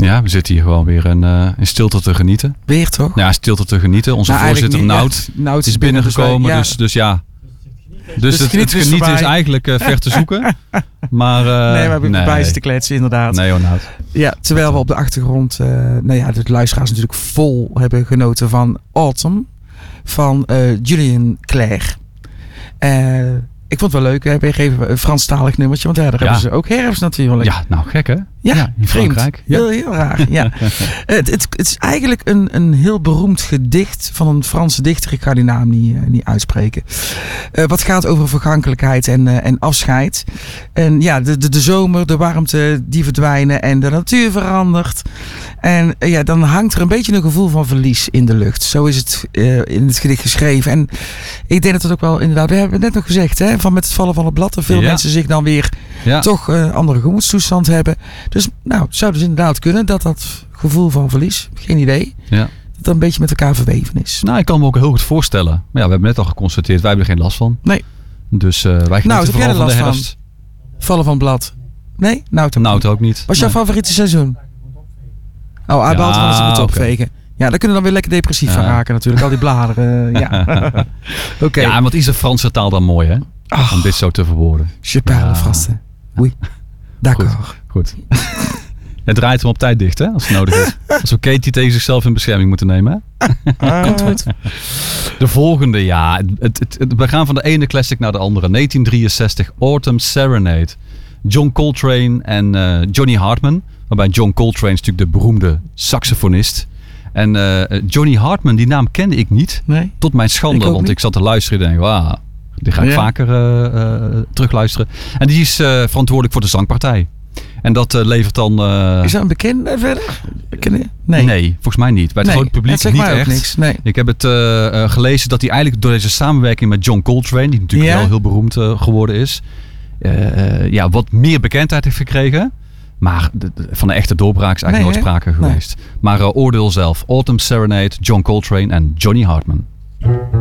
Ja, we zitten hier gewoon weer in stilte te genieten. Weer toch? Ja, stilte te genieten. Onze voorzitter Nout is binnengekomen. Dus ja. Dus het genieten is eigenlijk ver te zoeken. Maar, we hebben bij te kletsen inderdaad. Nee, Nout. Ja, terwijl we op de achtergrond de luisteraars natuurlijk vol hebben genoten van Autumn. Van Julien Clerc. Ik vond het wel leuk. We hebben even een Franstalig nummertje. Want daar hebben ze ook herfst natuurlijk. Ja, nou gek hè? Ja, in Frankrijk. Ja. Heel raar. Ja. Het is eigenlijk een heel beroemd gedicht van een Franse dichter. Ik ga die naam niet uitspreken. Wat gaat over vergankelijkheid en afscheid. En ja, de zomer, de warmte, die verdwijnen en de natuur verandert. En dan hangt er een beetje een gevoel van verlies in de lucht. Zo is het in het gedicht geschreven. En ik denk dat het ook wel inderdaad, we hebben het net nog gezegd, hè, van met het vallen van het blad. En veel mensen zich dan weer toch andere gemoedstoestand hebben. Dus nou, het zou dus inderdaad kunnen dat gevoel van verlies, geen idee, dat het een beetje met elkaar verweven is. Nou, ik kan me ook heel goed voorstellen. Maar ja, we hebben net al geconstateerd, wij hebben er geen last van. Nee. Dus wij genieten vooral van de herfst. Vallen van het blad. Nee? Nout ook niet. Wat is jouw favoriete seizoen? Behalve van als ze moeten opvegen. Ja, daar kunnen we dan weer lekker depressief van raken natuurlijk. Al die bladeren. Oké. Ja, wat is de Franse taal dan mooi, hè? Om dit zo te verwoorden. Je parle français. Oui. D'accord. Goed. Het draait hem op tijd dicht, hè? Als het nodig is. Als we Katie tegen zichzelf in bescherming moeten nemen, hè? Komt goed. De volgende, we gaan van de ene classic naar de andere. 1963, Autumn Serenade. John Coltrane en Johnny Hartman. Waarbij John Coltrane is natuurlijk de beroemde saxofonist. En Johnny Hartman, die naam kende ik niet. Nee, tot mijn schande, want ik zat te luisteren en denk, die ga ik vaker terugluisteren. En die is verantwoordelijk voor de zangpartij. En dat levert dan... Is dat een bekende verder? Nee, volgens mij niet. Bij het grote publiek niet echt. Niks. Nee. Ik heb het gelezen dat hij eigenlijk door deze samenwerking met John Coltrane, die natuurlijk wel heel beroemd geworden is, wat meer bekendheid heeft gekregen. Maar van een echte doorbraak is eigenlijk nooit sprake geweest. Maar oordeel zelf. Autumn Serenade, John Coltrane en Johnny Hartman.